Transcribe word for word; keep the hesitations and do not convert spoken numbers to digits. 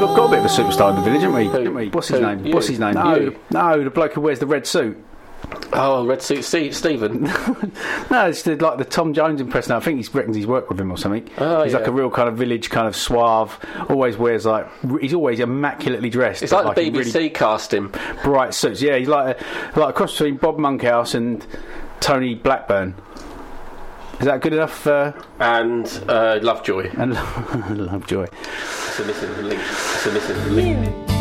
got, got a bit of a superstar in the village, haven't we? Who? Haven't we? What's his Who? name? You? What's his name? You? No, no, the bloke who wears the red suit. Oh, red suit Steve, Stephen. No, it's the, like the Tom Jones impression. I think he reckons he's worked with him or something. Oh, he's yeah. like a real kind of village, kind of suave. Always wears like he's always immaculately dressed. It's like, like the B B C really cast him. bright suits. Yeah, he's like a, like a cross between Bob Monkhouse and Tony Blackburn. Is that good enough? Uh, And uh, Lovejoy. and Lovejoy. It's a missing link. It's a missing link.